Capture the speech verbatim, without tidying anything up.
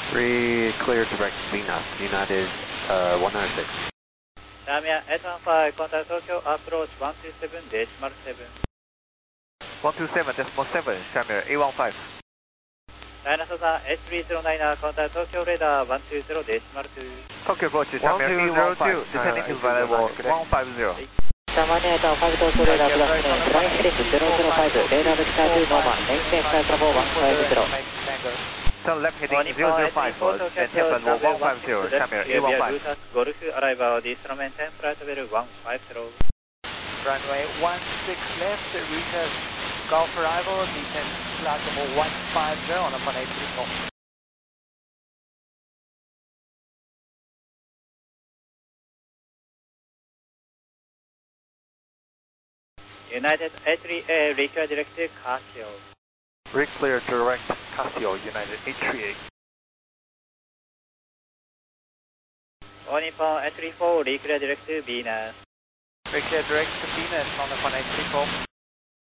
Three clear direct Venus, United uh, one nine six. Damia eight one five, contact Tokyo approach one two seven decimal seven. one two seven decimal seven, Shamir eight one five. Dinosaur H three zero nine, contact Tokyo radar one two zero decimal two. Tokyo approach, Shamir eight zero two, descending to variable one five zero. Germany eight one five Tokyo radar plus name, flying six zero zero five, radar vector two normal, maintain flight level one five zero. Turn left heading zero zero five, and temp level one five zero, Shamir eight one five. Golf arrival, destroy maintain flight level one five zero. Runway one six left, return Golf arrival, descend flight level one five zero on one eight three four. United A three A, require direct Casio. Re-clear direct Casio, United eight three eight. All Nippon A three four, require direct Venus. Require direct to Venus on the one eight three four.